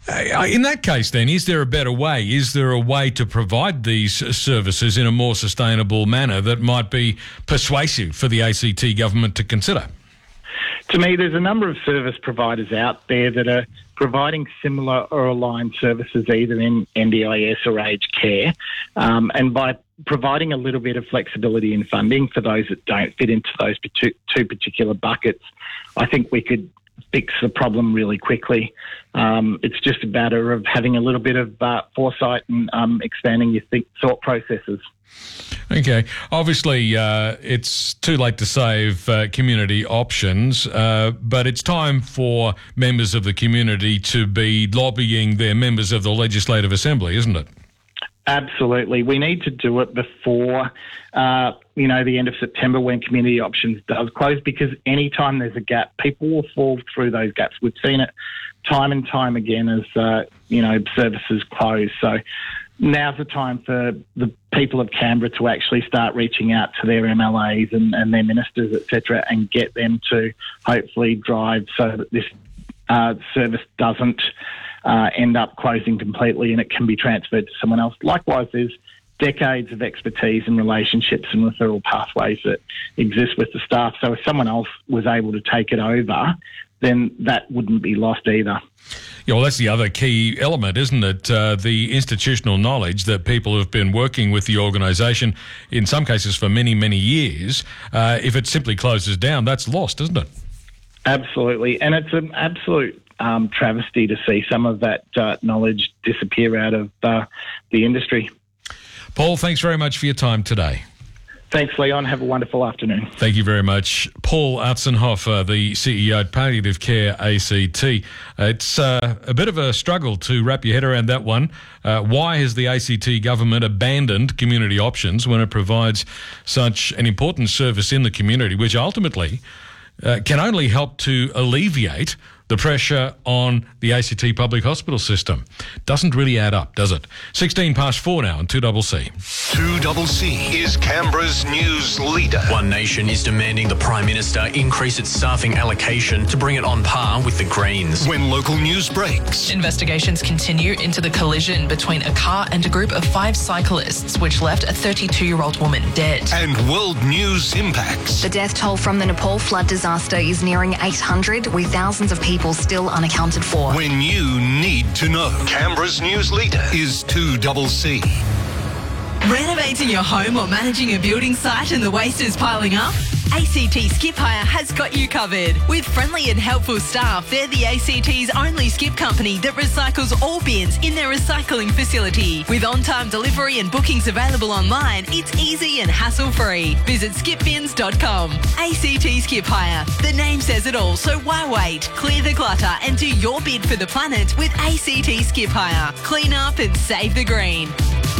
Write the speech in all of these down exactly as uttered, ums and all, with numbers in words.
Uh, in that case, then, is there a better way? Is there a way to provide these services in a more sustainable manner that might be persuasive for the A C T government to consider? To me, there's a number of service providers out there that are providing similar or aligned services either in N D I S or aged care. Um, and by providing a little bit of flexibility in funding for those that don't fit into those two particular buckets, I think we could fix the problem really quickly. Um, it's just a matter of having a little bit of uh, foresight and um, expanding your th- thought processes. Okay. Obviously, uh, it's too late to save uh, community options, uh, but it's time for members of the community to be lobbying their members of the Legislative Assembly, isn't it? Absolutely. We need to do it before, uh, you know, the end of September when community options does close, because any time there's a gap, people will fall through those gaps. We've seen it time and time again as, uh, you know, services close. So now's the time for the people of Canberra to actually start reaching out to their M L As and, and their ministers, et cetera, and get them to hopefully drive so that this uh, service doesn't Uh, end up closing completely and it can be transferred to someone else. Likewise, there's decades of expertise and relationships and referral pathways that exist with the staff. So if someone else was able to take it over, then that wouldn't be lost either. Yeah, well, that's the other key element, isn't it? Uh, the institutional knowledge that people who have been working with the organisation, in some cases for many, many years, uh, if it simply closes down, that's lost, isn't it? Absolutely. And it's an absolute Um, travesty to see some of that uh, knowledge disappear out of uh, the industry. Paul, thanks very much for your time today. Thanks, Leon. Have a wonderful afternoon. Thank you very much. Paul Atzenhofer, the C E O at Palliative Care A C T. It's uh, a bit of a struggle to wrap your head around that one. Uh, why has the A C T government abandoned community options when it provides such an important service in the community, which ultimately uh, can only help to alleviate the pressure on the A C T public hospital system? Doesn't really add up, does it? sixteen past four now on two C C. two C C is Canberra's news leader. One Nation is demanding the Prime Minister increase its staffing allocation to bring it on par with the Greens. When local news breaks. Investigations continue into the collision between a car and a group of five cyclists, which left a thirty-two-year-old woman dead. And world news impacts. The death toll from the Nepal flood disaster is nearing eight hundred, with thousands of people still unaccounted for. When you need to know. Canberra's news leader is two C C. Renovating your home or managing a building site and the waste is piling up? A C T Skip Hire has got you covered. With friendly and helpful staff, they're the A C T's only skip company that recycles all bins in their recycling facility. With on-time delivery and bookings available online, it's easy and hassle-free. Visit skip bins dot com. A C T Skip Hire. The name says it all, so why wait? Clear the clutter and do your bid for the planet with A C T Skip Hire. Clean up and save the green.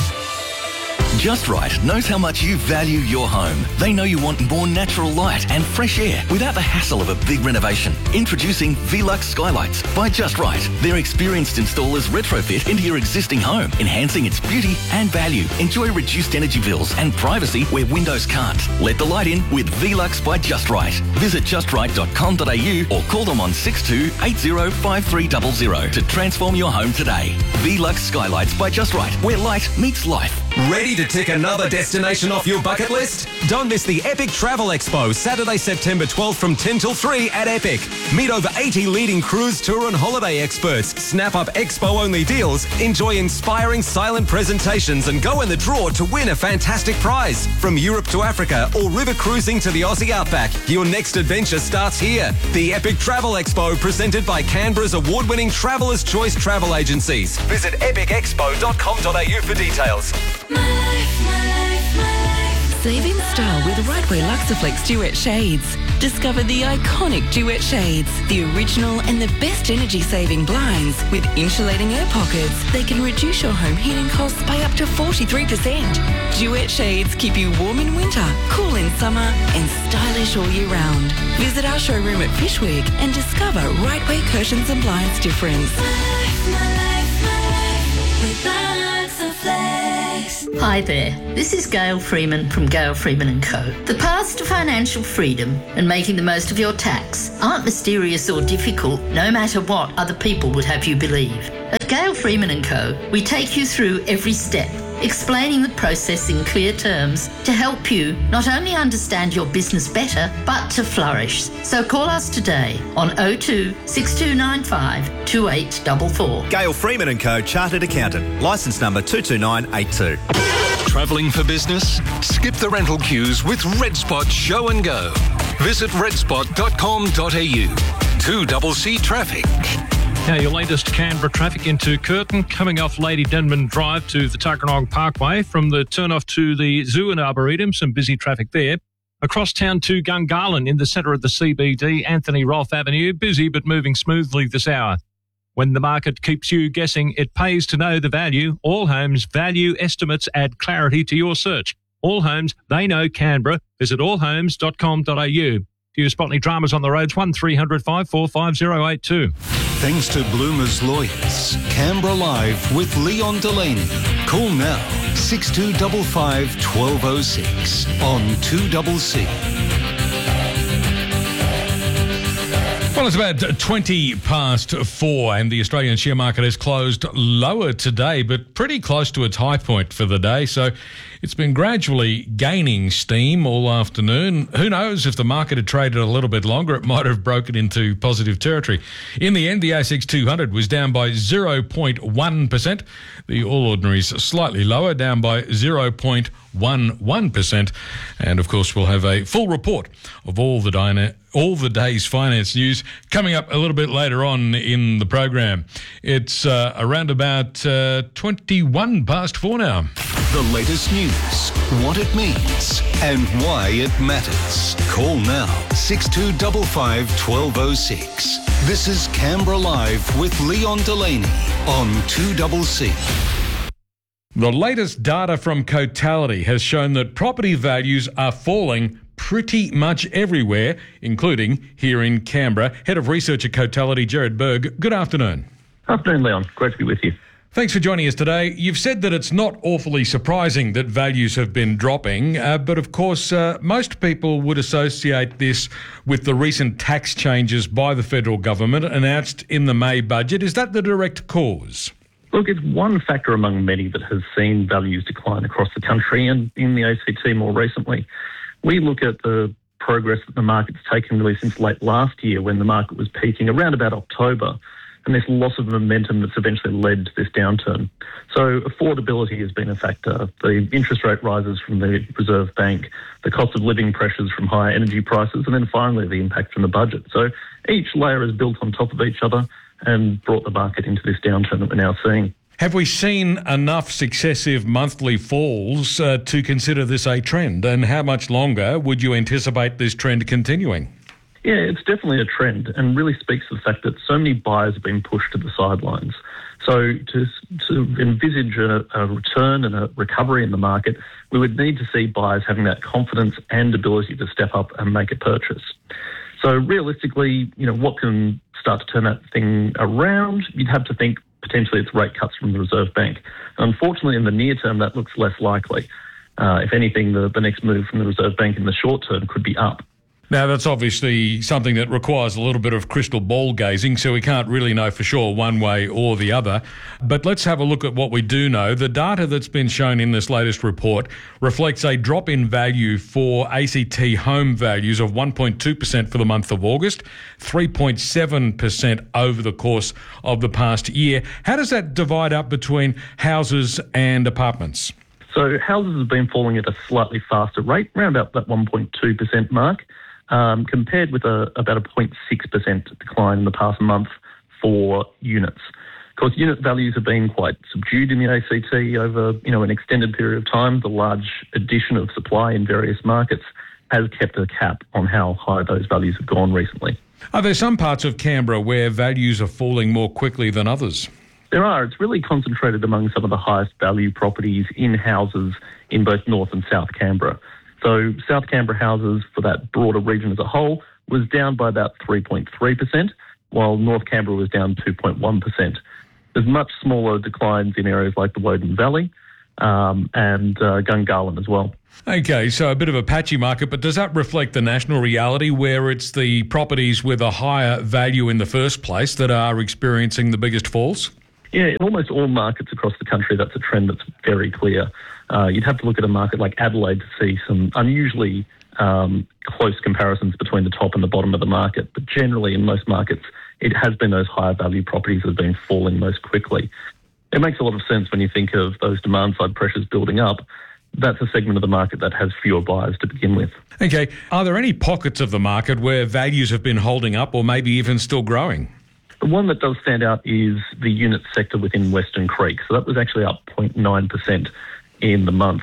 Just Right knows how much you value your home. They know you want more natural light and fresh air without the hassle of a big renovation. Introducing Velux Skylights by Just Right. Their experienced installers retrofit into your existing home, enhancing its beauty and value. Enjoy reduced energy bills and privacy where windows can't. Let the light in with Velux by Just Right. Visit just right dot com dot a u or call them on six two eight zero five three zero zero to transform your home today. Velux Skylights by Just Right, where light meets life. Ready to tick another destination off your bucket list? Don't miss the Epic Travel Expo, Saturday, September twelfth from ten till three at Epic. Meet over eighty leading cruise, tour and holiday experts. Snap up expo-only deals, enjoy inspiring silent presentations and go in the draw to win a fantastic prize. From Europe to Africa or river cruising to the Aussie Outback, your next adventure starts here. The Epic Travel Expo, presented by Canberra's award-winning Traveller's Choice Travel Agencies. Visit epic expo dot com dot a u for details. My life, my life, my life. Save in style with Rightway Luxaflex Duet Shades. Discover the iconic Duet Shades, the original and the best energy-saving blinds with insulating air pockets. They can reduce your home heating costs by up to forty-three percent. Duet Shades keep you warm in winter, cool in summer and stylish all year round. Visit our showroom at Fishwick and discover Rightway Curtains and Blinds difference. My life, my life, my life with Luxaflex. Hi there, this is Gail Freeman from Gail Freeman and Co. The paths to financial freedom and making the most of your tax aren't mysterious or difficult, no matter what other people would have you believe. At Gail Freeman and Co, we take you through every step, explaining the process in clear terms to help you not only understand your business better, but to flourish. So call us today on oh two, six two nine five, two eight four four. Gail Freeman and Co, Chartered Accountant, licence number two two nine eight two. Travelling for business? Skip the rental queues with Red Spot Show and Go. Visit red spot dot com dot a u. two C C Traffic. Now, your latest Canberra traffic into Curtin, coming off Lady Denman Drive to the Tuggeranong Parkway. From the turn-off to the Zoo and Arboretum, some busy traffic there. Across town to Gungahlin in the centre of the C B D, Anthony Rolfe Avenue, busy but moving smoothly this hour. When the market keeps you guessing, it pays to know the value. All Homes value estimates add clarity to your search. All Homes, they know Canberra. Visit all homes dot com dot a u. Do you spot any dramas on the roads? one three hundred, five four five, zero eight two. Thanks to Bloomer's Lawyers. Canberra Live with Leon Delaney. Call now, six two five five, one two oh six on two C C. Well, it's about twenty past four and the Australian share market has closed lower today, but pretty close to its high point for the day. So it's been gradually gaining steam all afternoon. Who knows, if the market had traded a little bit longer, it might have broken into positive territory. In the end, the A S X two hundred was down by zero point one percent. The All Ordinaries slightly lower, down by zero point one one percent. And of course, we'll have a full report of all the dyna- all the day's finance news coming up a little bit later on in the program. It's uh, around about uh, twenty-one past four now. The latest news, what it means, and why it matters. Call now, six two five five, one two oh six. This is Canberra Live with Leon Delaney on two C C. The latest data from Cotality has shown that property values are falling pretty much everywhere, including here in Canberra. Head of Research at Cotality, Jared Berg, good afternoon. Afternoon, Leon. Great to be with you. Thanks for joining us today. You've said that it's not awfully surprising that values have been dropping, uh, but of course, uh, most people would associate this with the recent tax changes by the federal government announced in the May budget. Is that the direct cause? Look, it's one factor among many that has seen values decline across the country and in the A C T more recently. We look at the progress that the market's taken really since late last year, when the market was peaking around about October, and this loss of momentum that's eventually led to this downturn. So affordability has been a factor. The interest rate rises from the Reserve Bank, the cost of living pressures from higher energy prices, and then finally the impact from the budget. So each layer is built on top of each other and brought the market into this downturn that we're now seeing. Have we seen enough successive monthly falls uh, to consider this a trend? And how much longer would you anticipate this trend continuing? Yeah, it's definitely a trend and really speaks to the fact that so many buyers have been pushed to the sidelines. So to, to envisage a, a return and a recovery in the market, we would need to see buyers having that confidence and ability to step up and make a purchase. So realistically, you know, what can start to turn that thing around? You'd have to think potentially it's rate cuts from the Reserve Bank. Unfortunately, in the near term, that looks less likely. Uh, if anything, the, the next move from the Reserve Bank in the short term could be up. Now, that's obviously something that requires a little bit of crystal ball gazing, so we can't really know for sure one way or the other. But let's have a look at what we do know. The data that's been shown in this latest report reflects a drop in value for A C T home values of one point two percent for the month of August, three point seven percent over the course of the past year. How does that divide up between houses and apartments? So houses have been falling at a slightly faster rate, around about that one point two percent mark. Um, compared with a, about a zero point six percent decline in the past month for units. Of course, unit values have been quite subdued in the A C T over, you know, an extended period of time. The large addition of supply in various markets has kept a cap on how high those values have gone recently. Are there some parts of Canberra where values are falling more quickly than others? There are. It's really concentrated among some of the highest value properties in houses in both North and South Canberra. So South Canberra houses for that broader region as a whole was down by about three point three percent, while North Canberra was down two point one percent. There's much smaller declines in areas like the Woden Valley, um, and uh, Gungahlin as well. Okay, so a bit of a patchy market, but does that reflect the national reality where it's the properties with a higher value in the first place that are experiencing the biggest falls? Yeah, in almost all markets across the country, that's a trend that's very clear. Uh, you'd have to look at a market like Adelaide to see some unusually um, close comparisons between the top and the bottom of the market. But generally, in most markets, it has been those higher value properties that have been falling most quickly. It makes a lot of sense when you think of those demand-side pressures building up. That's a segment of the market that has fewer buyers to begin with. Okay. Are there any pockets of the market where values have been holding up or maybe even still growing? The one that does stand out is the unit sector within Western Creek. So that was actually up zero point nine percent in the month.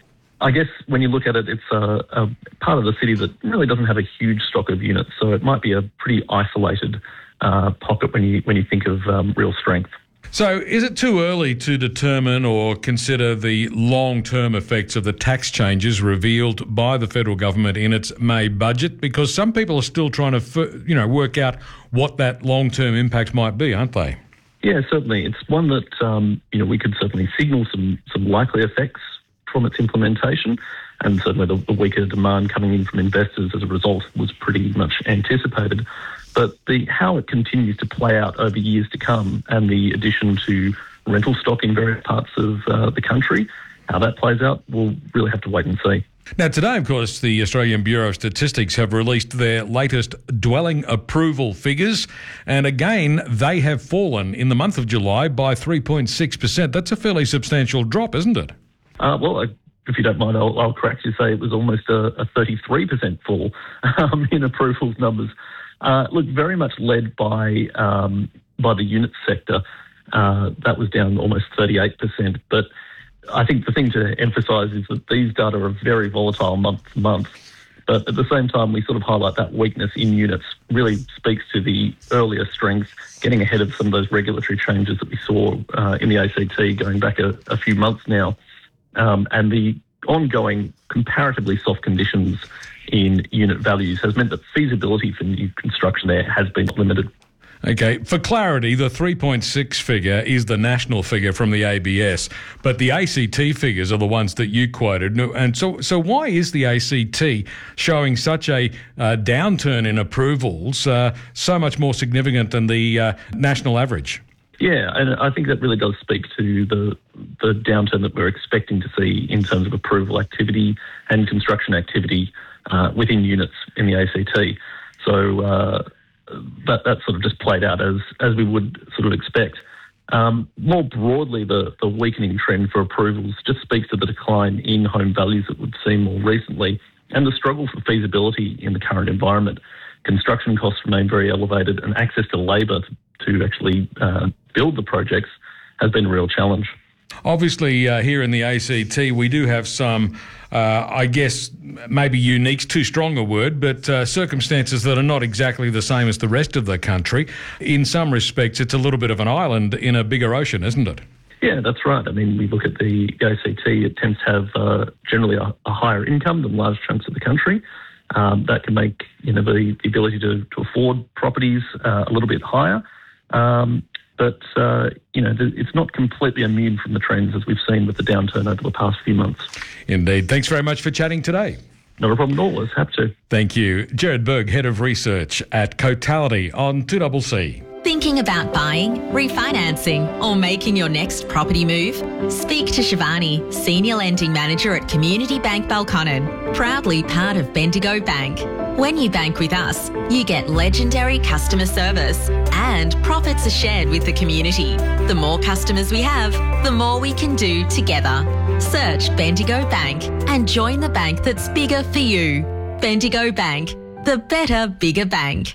I guess when you look at it, it's a, a part of the city that really doesn't have a huge stock of units. So it might be a pretty isolated uh, pocket when you when you think of um, real strength. So is it too early to determine or consider the long-term effects of the tax changes revealed by the federal government in its May budget? Because some people are still trying to, you know, work out what that long-term impact might be, aren't they? Yeah, certainly. It's one that, um, you know, we could certainly signal some, some likely effects from its implementation, and certainly the, the weaker demand coming in from investors as a result was pretty much anticipated. But the how it continues to play out over years to come, and the addition to rental stock in various parts of uh, the country, how that plays out, we'll really have to wait and see. Now, today, of course, the Australian Bureau of Statistics have released their latest dwelling approval figures. And again, they have fallen in the month of July by three point six percent. That's a fairly substantial drop, isn't it? Uh, well, I, if you don't mind, I'll, I'll correct you, say it was almost a, a thirty-three percent fall um, in approvals numbers. Uh, look, very much led by um, by the unit sector. Uh, that was down almost thirty-eight percent. But I think the thing to emphasise is that these data are very volatile month to month. But at the same time, we sort of highlight that weakness in units really speaks to the earlier strength, getting ahead of some of those regulatory changes that we saw uh, in the A C T going back a, a few months now. Um, and the ongoing comparatively soft conditions in unit values has meant that feasibility for new construction there has been limited. Okay, for clarity, the three point six figure is the national figure from the A B S, but the A C T figures are the ones that you quoted. And so, so why is the A C T showing such a uh, downturn in approvals, uh, so much more significant than the uh, national average? Yeah, and I think that really does speak to the the downturn that we're expecting to see in terms of approval activity and construction activity uh, within units in the A C T. So uh, that that sort of just played out as as we would sort of expect. Um, more broadly, the, the weakening trend for approvals just speaks to the decline in home values that we've seen more recently and the struggle for feasibility in the current environment. Construction costs remain very elevated, and access to labour to, to actually uh, build the projects has been a real challenge. Obviously, uh, here in the A C T, we do have some, uh, I guess, maybe unique's too strong a word, but uh, circumstances that are not exactly the same as the rest of the country. In some respects, it's a little bit of an island in a bigger ocean, isn't it? Yeah, that's right. I mean, we look at the A C T, it tends to have uh, generally a, a higher income than large chunks of the country. Um, that can make, you know, the, the ability to, to afford properties uh, a little bit higher. Um, but, uh, you know, it's not completely immune from the trends as we've seen with the downturn over the past few months. Indeed. Thanks very much for chatting today. Not a problem at all. I was happy to. Thank you. Jared Berg, Head of Research at Cotality on two C C. Thinking about buying, refinancing, or making your next property move? Speak to Shivani, Senior Lending Manager at Community Bank Balconnen, proudly part of Bendigo Bank. When you bank with us, you get legendary customer service and profits are shared with the community. The more customers we have, the more we can do together. Search Bendigo Bank and join the bank that's bigger for you. Bendigo Bank, the better, bigger bank.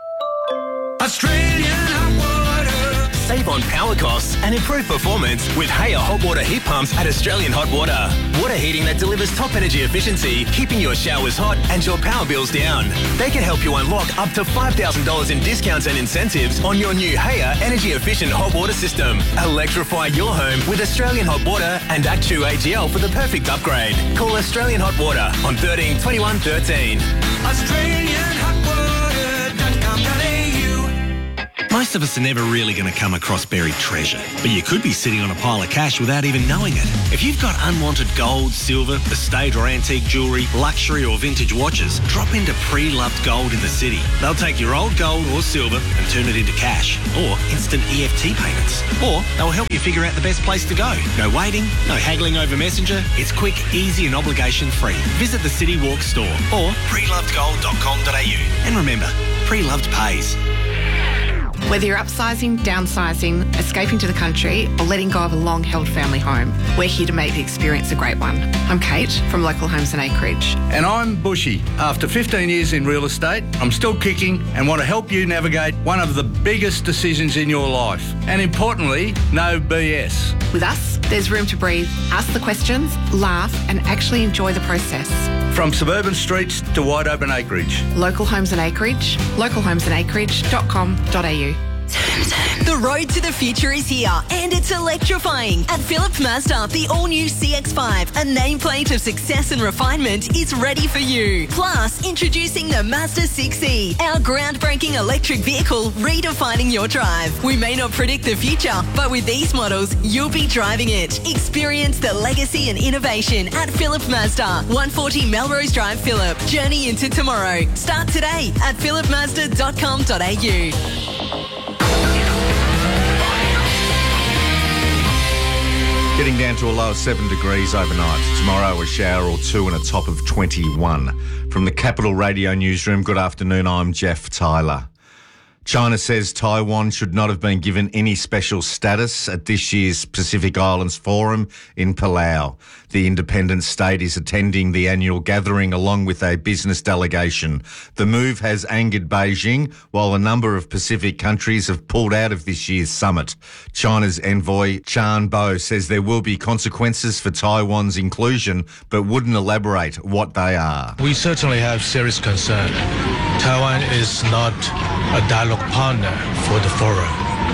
Australian Hot Water. Save on power costs and improve performance with Haya hot water heat pumps at Australian Hot Water. Water heating that delivers top energy efficiency, keeping your showers hot and your power bills down. They can help you unlock up to five thousand dollars in discounts and incentives on your new Haya energy efficient hot water system. Electrify your home with Australian Hot Water and Actu A G L for the perfect upgrade. Call Australian Hot Water on thirteen twenty-one thirteen. Australian Hot Water dot com dot a u Most of us are never really going to come across buried treasure, but you could be sitting on a pile of cash without even knowing it. If you've got unwanted gold, silver, estate or antique jewellery, luxury or vintage watches, drop into Pre-Loved Gold in the city. They'll take your old gold or silver and turn it into cash or instant E F T payments. Or they'll help you figure out the best place to go. No waiting, no haggling over Messenger. It's quick, easy and obligation free. Visit the City Walk store or pre loved gold dot com dot a u. And remember, Pre-Loved pays. Whether you're upsizing, downsizing, escaping to the country, or letting go of a long-held family home, we're here to make the experience a great one. I'm Kate from Local Homes and Acreage. And I'm Bushy. After fifteen years in real estate, I'm still kicking and want to help you navigate one of the biggest decisions in your life. And importantly, no B S. With us, there's room to breathe, ask the questions, laugh, and actually enjoy the process. From suburban streets to wide open acreage. Local Homes and Acreage, local homes and acreage dot com dot a u. The road to the future is here and it's electrifying. At Philip Mazda, the all-new C X five, a nameplate of success and refinement, is ready for you. Plus, introducing the Mazda six E, our groundbreaking electric vehicle redefining your drive. We may not predict the future, but with these models, you'll be driving it. Experience the legacy and innovation at Philip Mazda, one forty Melrose Drive, Phillip. Journey into tomorrow. Start today at philip mazda dot com dot a u. Getting down to a low of seven degrees overnight. Tomorrow a shower or two and a top of twenty-one. From the Capital Radio Newsroom, good afternoon, I'm Jeff Tyler. China says Taiwan should not have been given any special status at this year's Pacific Islands Forum in Palau. The independent state is attending the annual gathering along with a business delegation. The move has angered Beijing, while a number of Pacific countries have pulled out of this year's summit. China's envoy Chan Bo says there will be consequences for Taiwan's inclusion, but wouldn't elaborate what they are. We certainly have serious concern. Taiwan is not a dialogue partner for the forum.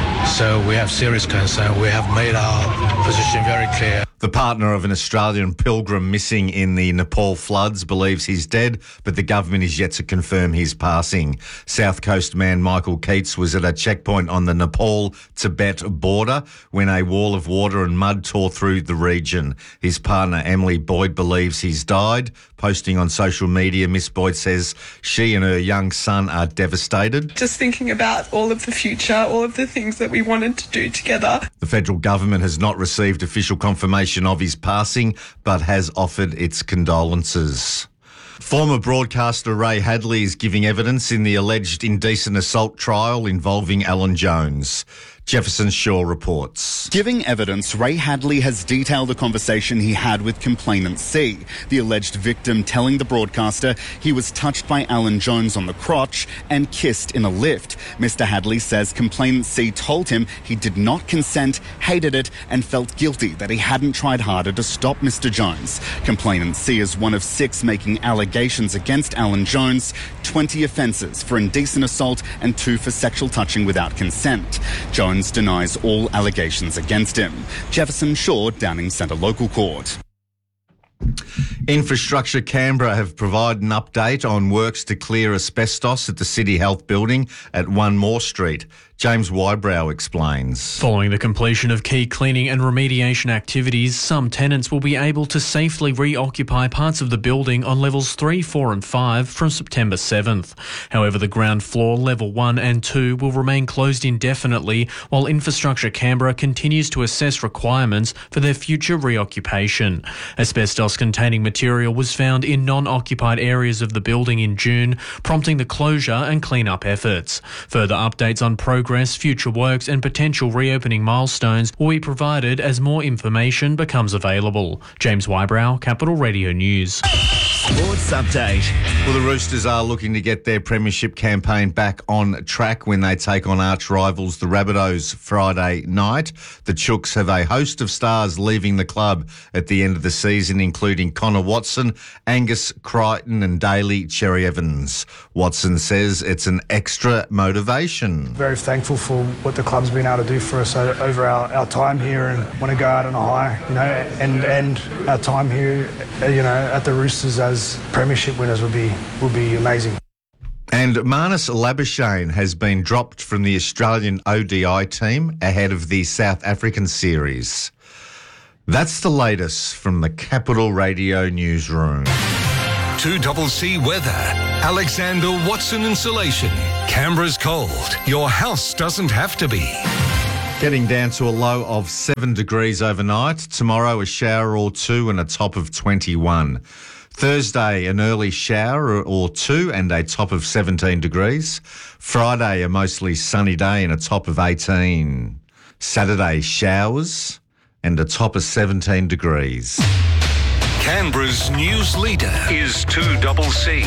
So we have serious concern. We have made our position very clear. The partner of an Australian pilgrim missing in the Nepal floods believes he's dead, but the government is yet to confirm his passing. South Coast man Michael Keats was at a checkpoint on the Nepal-Tibet border when a wall of water and mud tore through the region. His partner Emily Boyd believes he's died. Posting on social media, Miss Boyd says she and her young son are devastated. Just thinking about all of the future, all of the things that we wanted to do together. The federal government has not received official confirmation of his passing, but has offered its condolences. Former broadcaster Ray Hadley is giving evidence in the alleged indecent assault trial involving Alan Jones. Jefferson Shaw reports. Giving evidence, Ray Hadley has detailed a conversation he had with complainant C, the alleged victim telling the broadcaster he was touched by Alan Jones on the crotch and kissed in a lift. Mister Hadley says complainant C told him he did not consent, hated it and felt guilty that he hadn't tried harder to stop Mister Jones. Complainant C is one of six making allegations against Alan Jones, twenty offences for indecent assault and two for sexual touching without consent. Jones denies all allegations against him. Jefferson Shaw, Downing Centre Local Court. Infrastructure Canberra have provided an update on works to clear asbestos at the City Health Building at One More Street. James Wybrow explains. Following the completion of key cleaning and remediation activities, some tenants will be able to safely reoccupy parts of the building on levels three, four and five from September seventh. However, the ground floor, level one and two will remain closed indefinitely while Infrastructure Canberra continues to assess requirements for their future reoccupation. Asbestos-containing material was found in non-occupied areas of the building in June, prompting the closure and clean-up efforts. Further updates on progress, future works and potential reopening milestones will be provided as more information becomes available. James Wybrow, Capital Radio News. Sports update. Well, the Roosters are looking to get their premiership campaign back on track when they take on arch rivals the Rabbitohs Friday night. The Chooks have a host of stars leaving the club at the end of the season, including Connor Watson, Angus Crichton and Daly Cherry Evans. Watson says it's an extra motivation. Very thankful for what the club's been able to do for us over our, our time here, and want to go out on a high, you know, and end our time here, you know, at the Roosters as premiership winners would be would be amazing. And Marnus Labuschagne has been dropped from the Australian O D I team ahead of the South African series. That's the latest from the Capital Radio newsroom. two C C weather. Alexander Watson Insulation. Canberra's cold. Your house doesn't have to be. Getting down to a low of seven degrees overnight. Tomorrow a shower or two and a top of twenty-one. Thursday an early shower or two and a top of seventeen degrees. Friday a mostly sunny day and a top of eighteen. Saturday showers and a top of seventeen degrees. Canberra's news leader is two C C.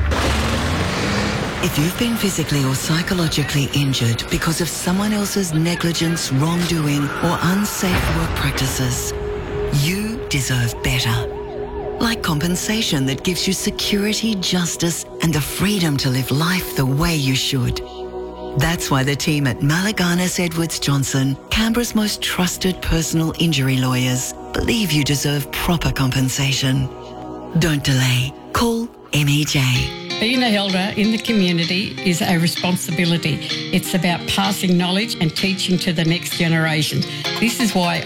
If you've been physically or psychologically injured because of someone else's negligence, wrongdoing, or unsafe work practices, you deserve better. Like compensation that gives you security, justice, and the freedom to live life the way you should. That's why the team at Malaganas Edwards Johnson, Canberra's most trusted personal injury lawyers, believe you deserve proper compensation. Don't delay. Call M E J. Being an elder in the community is a responsibility. It's about passing knowledge and teaching to the next generation. This is why